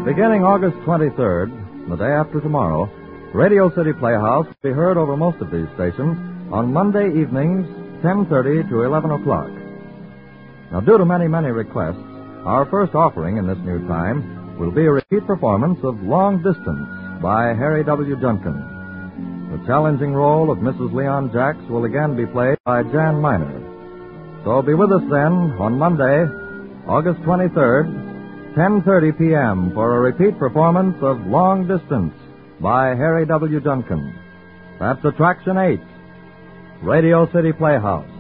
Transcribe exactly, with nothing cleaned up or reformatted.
Beginning August twenty-third, the day after tomorrow, Radio City Playhouse will be heard over most of these stations on Monday evenings, ten thirty to eleven o'clock. Now, due to many, many requests, our first offering in this new time will be a repeat performance of Long Distance by Harry W. Junkin. The challenging role of Missus Leon Jacks will again be played by Jan Miner. So be with us then on Monday, August twenty-third, ten thirty p.m. for a repeat performance of Long Distance by Harry W. Junkin. That's Attraction eight, Radio City Playhouse.